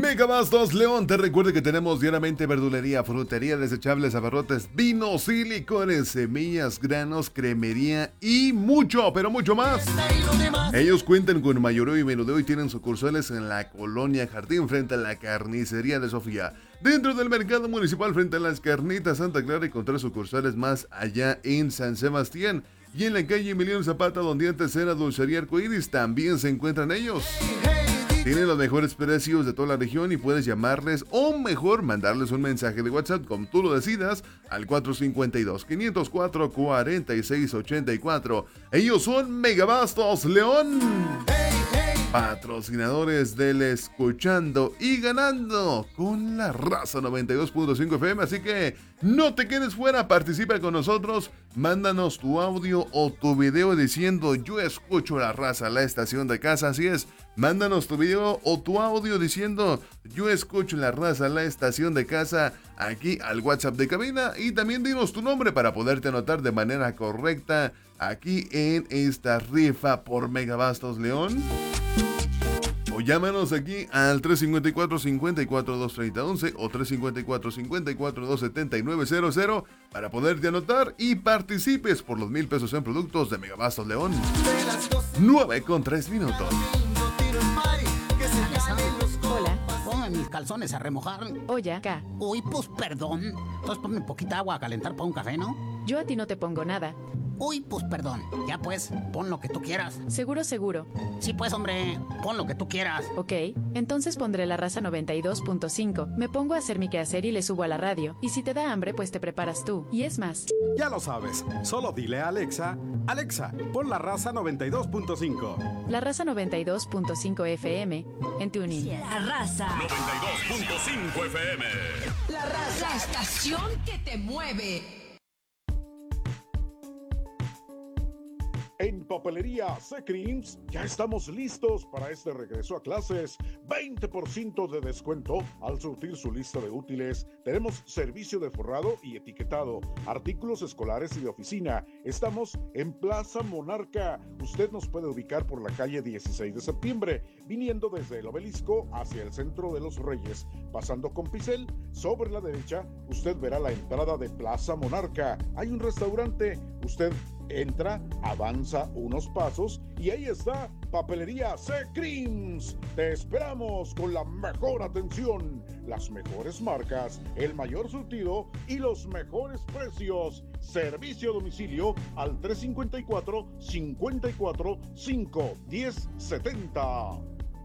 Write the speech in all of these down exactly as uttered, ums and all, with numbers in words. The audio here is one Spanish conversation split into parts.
Megabastos León te recuerda que tenemos diariamente verdulería, frutería, desechables, abarrotes, vinos, silicones, semillas, granos, cremería y mucho, pero mucho más. Ellos cuentan con mayoreo y menudeo y tienen sucursales en la Colonia Jardín frente a la Carnicería de Sofía, dentro del mercado municipal frente a las Carnitas Santa Clara y con tres sucursales más allá en San Sebastián. Y en la calle Emiliano Zapata, donde antes era Dulcería Arcoíris, también se encuentran ellos. Tienen los mejores precios de toda la región y puedes llamarles o mejor mandarles un mensaje de WhatsApp como tú lo decidas al cuatro cinco dos, cinco cero cuatro, cuatro seis ocho cuatro. Ellos son Megabastos León, patrocinadores del Escuchando y Ganando con la Raza noventa y dos punto cinco F M, así que no te quedes fuera, participa con nosotros, mándanos tu audio o tu video diciendo yo escucho la Raza, la estación de casa, así es, mándanos tu video o tu audio diciendo yo escucho la Raza, la estación de casa aquí al WhatsApp de cabina y también dinos tu nombre para poderte anotar de manera correcta aquí en esta rifa por Megabastos León. O llámanos aquí al tres cinco cuatro, cinco cuatro dos, tres cero uno o tres cinco cuatro, cinco cuatro dos, siete nueve cero cero para poderte anotar y participes por los mil pesos en productos de Megabastos León. nueve con tres minutos. Hola. Ponme mis calzones a remojar. Oye, acá. Uy, pues perdón. Entonces ponme poquita agua a calentar para un café, ¿no? Yo a ti no te pongo nada. Uy, pues perdón. Ya pues, pon lo que tú quieras. Seguro, seguro. Sí, pues, hombre, pon lo que tú quieras. Ok, entonces pondré la Raza noventa y dos punto cinco. Me pongo a hacer mi quehacer y le subo a la radio. Y si te da hambre, pues te preparas tú. Y es más. Ya lo sabes. Solo dile a Alexa, Alexa, pon la Raza noventa y dos punto cinco. La Raza noventa y dos punto cinco F M en TuneIn. La Raza noventa y dos punto cinco F M. La Raza, la estación que te mueve. En Papelería C-Creams ya estamos listos para este regreso a clases. veinte por ciento de descuento al surtir su lista de útiles. Tenemos servicio de forrado y etiquetado, artículos escolares y de oficina. Estamos en Plaza Monarca. Usted nos puede ubicar por la calle dieciséis de septiembre, viniendo desde el Obelisco hacia el Centro de los Reyes. Pasando con Picel, sobre la derecha, usted verá la entrada de Plaza Monarca. Hay un restaurante. Usted entra, avanza unos pasos y ahí está Papelería C-Creams. Te esperamos con la mejor atención, las mejores marcas, el mayor surtido y los mejores precios. Servicio a domicilio al tres cinco cuatro, cinco cuatro cinco, uno cero siete cero.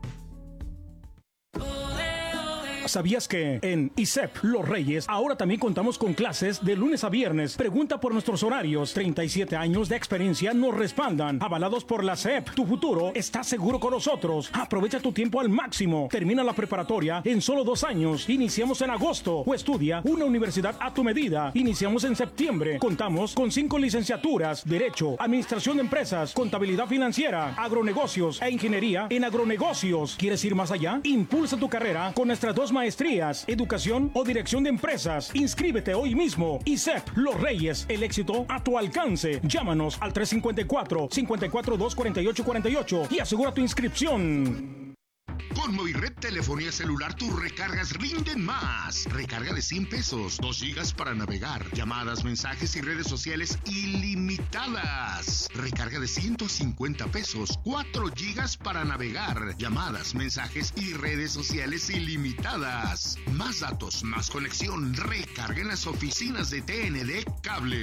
¿Sabías que en I S E P Los Reyes ahora también contamos con clases de lunes a viernes? Pregunta por nuestros horarios. treinta y siete años de experiencia nos respaldan. Avalados por la S E P. Tu futuro está seguro con nosotros. Aprovecha tu tiempo al máximo. Termina la preparatoria en solo dos años. Iniciamos en agosto. O estudia una universidad a tu medida. Iniciamos en septiembre. Contamos con cinco licenciaturas: Derecho, Administración de Empresas, Contabilidad Financiera, Agronegocios e Ingeniería en Agronegocios. ¿Quieres ir más allá? Impulsa tu carrera con nuestras dos maestrías, educación o dirección de empresas. Inscríbete hoy mismo. I S E P Los Reyes, el éxito a tu alcance. Llámanos al tres cinco cuatro, cinco cuatro dos, cuatro ocho cuatro ocho y asegura tu inscripción. Con Movired Telefonía Celular tus recargas rinden más. Recarga de cien pesos, dos gigas para navegar, llamadas, mensajes y redes sociales ilimitadas. Recarga de ciento cincuenta pesos, cuatro gigas para navegar, llamadas, mensajes y redes sociales ilimitadas. Más datos, más conexión. Recarga en las oficinas de T N D Cable.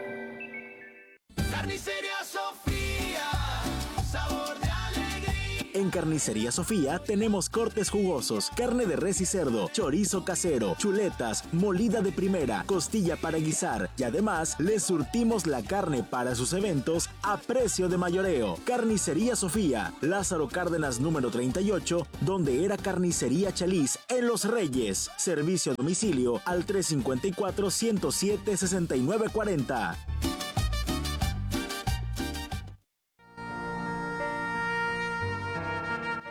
Carnicería Sofía, sabor de En Carnicería Sofía tenemos cortes jugosos, carne de res y cerdo, chorizo casero, chuletas, molida de primera, costilla para guisar y además les surtimos la carne para sus eventos a precio de mayoreo. Carnicería Sofía, Lázaro Cárdenas número treinta y ocho, donde era Carnicería Chaliz en Los Reyes. Servicio a domicilio al tres cinco cuatro, ciento siete, sesenta y nueve cuarenta.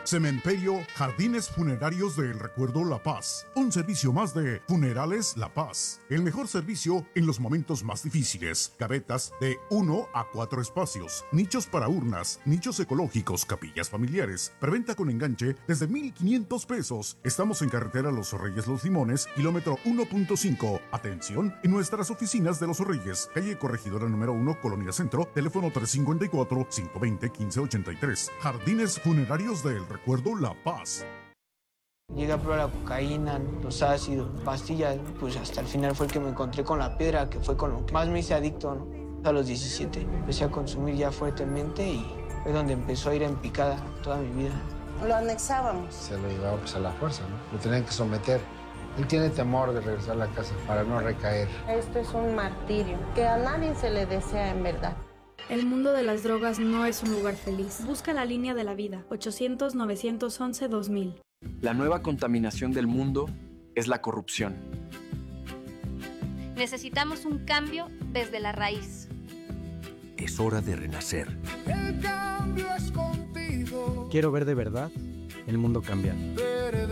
Cementerio Jardines Funerarios del Recuerdo La Paz. Un servicio más de Funerales La Paz. El mejor servicio en los momentos más difíciles. Gavetas de uno a cuatro espacios. Nichos para urnas. Nichos ecológicos. Capillas familiares. Preventa con enganche desde mil quinientos pesos. Estamos en carretera Los Reyes Los Limones, kilómetro uno punto cinco. Atención en nuestras oficinas de Los Reyes. Calle Corregidora número uno, Colonia Centro. Teléfono tres cinco cuatro, cinco dos cero, uno cinco ocho tres. Jardines Funerarios del Recuerdo La Paz. Llegué a probar la cocaína, los ácidos, pastillas, pues hasta el final fue el que me encontré con la piedra, que fue con lo que más me hice adicto, ¿no? A los diecisiete empecé a consumir ya fuertemente y fue donde empezó a ir en picada toda mi vida. Lo anexábamos. Se lo llevaba pues a la fuerza, ¿no? Lo tenían que someter. Él tiene temor de regresar a la casa para no recaer. Esto es un martirio que a nadie se le desea en verdad. El mundo de las drogas no es un lugar feliz. Busca la línea de la vida, ochocientos, novecientos once, dos mil. La nueva contaminación del mundo es la corrupción. Necesitamos un cambio desde la raíz. Es hora de renacer. El cambio es contigo. Quiero ver de verdad el mundo cambiar.